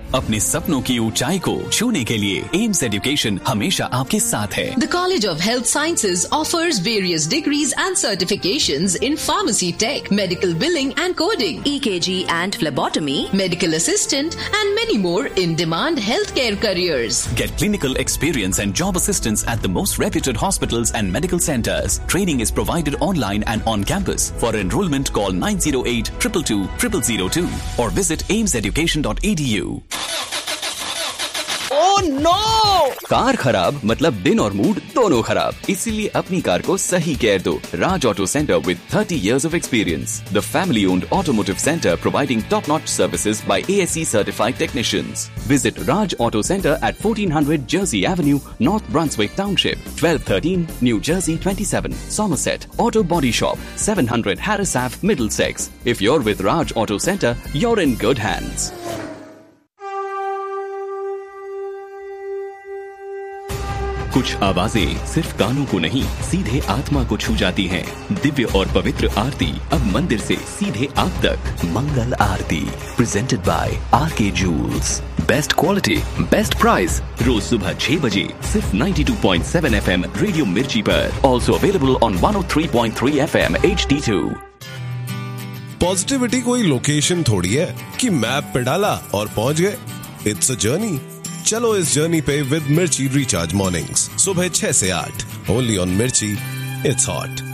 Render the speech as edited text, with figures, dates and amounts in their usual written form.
अपने सपनों की ऊंचाई को छूने के लिए एम्स एजुकेशन हमेशा आपके साथ है। The College of Health Sciences offers various degrees and certifications in pharmacy tech, medical billing and coding, EKG and phlebotomy, medical assistant and many more in-demand healthcare careers. Get clinical experience and job assistance at the most reputed hospitals and medical centers. Training is provided online and on campus. For enrollment, call 908 222 0002 or visit aimseducation.edu. Oh no! Car खराब मतलब दिन और mood दोनों खराब, इसीलिए अपनी car को सही केयर दो। Raj Auto Center with 30 years of experience, the family-owned automotive center providing top-notch services by ASE certified technicians. Visit Raj Auto Center at 1400 Jersey Avenue, North Brunswick Township, 1213 New Jersey 27, Somerset. Auto Body Shop, 700 Harris Ave, Middlesex. If you're with Raj Auto Center, you're in good hands. कुछ आवाजें सिर्फ कानों को नहीं सीधे आत्मा को छू जाती हैं। दिव्य और पवित्र आरती अब मंदिर से सीधे आप तक। मंगल आरती presented by R K joules. Best quality best price, रोज सुबह 6 बजे सिर्फ 92.7 FM रेडियो मिर्ची पर। Also available on 103.3 FM HD2। Positivity कोई लोकेशन थोड़ी है कि मैप पे डाला और पहुंच गए। It's a journey. चलो इस जर्नी पे विद मिर्ची रिचार्ज मॉर्निंग्स सुबह 6 से 8 ओनली ऑन मिर्ची। It's hot.